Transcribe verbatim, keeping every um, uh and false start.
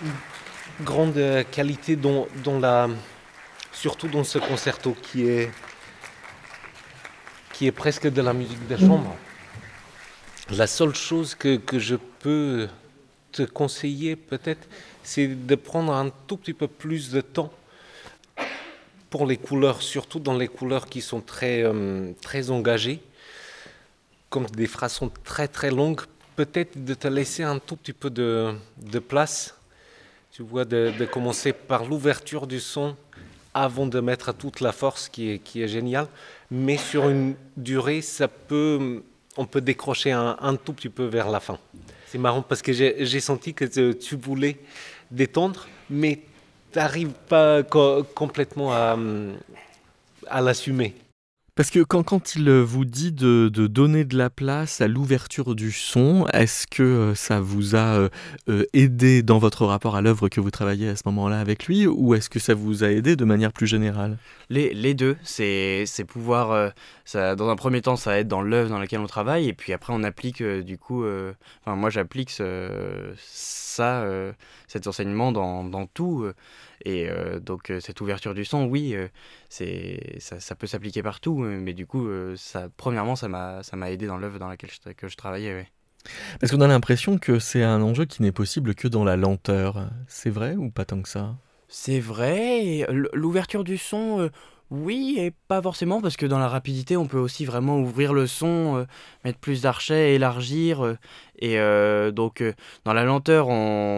grande euh, qualité dans, dans la, surtout dans ce concerto qui est, qui est presque de la musique de chambre. La seule chose que, que je peux te conseiller peut-être, c'est de prendre un tout petit peu plus de temps pour les couleurs, surtout dans les couleurs qui sont très, euh, très engagées, comme des phrases sont très très longues, peut-être de te laisser un tout petit peu de, de place, tu vois, de, de commencer par l'ouverture du son avant de mettre toute la force qui est, qui est géniale, mais sur une durée, ça peut, on peut décrocher un, un tout petit peu vers la fin. C'est marrant parce que j'ai, j'ai senti que te- tu voulais détendre, mais tu n'arrives pas co- complètement à, à l'assumer. Parce que quand, quand il euh, vous dit de, de donner de la place à l'ouverture du son, est-ce que euh, ça vous a euh, euh, aidé dans votre rapport à l'œuvre que vous travaillez à ce moment-là avec lui, ou est-ce que ça vous a aidé de manière plus générale? Les, les deux, c'est, c'est pouvoir, euh, ça, dans un premier temps, ça aide dans l'œuvre dans laquelle on travaille, et puis après on applique euh, du coup, euh, enfin moi j'applique ce- ça, euh, cet enseignement dans, dans tout, euh, et euh, donc euh, cette ouverture du son, oui, euh, c'est, ça, ça peut s'appliquer partout, euh, mais du coup, euh, ça, premièrement, ça m'a, ça m'a aidé dans l'œuvre dans laquelle je, que je travaillais, ouais. Parce qu'on a l'impression que c'est un enjeu qui n'est possible que dans la lenteur. C'est vrai ou pas tant que ça? C'est vrai, et l- l'ouverture du son, euh, oui, et pas forcément, parce que dans la rapidité, on peut aussi vraiment ouvrir le son, euh, mettre plus d'archets, élargir, euh, et euh, donc euh, dans la lenteur, on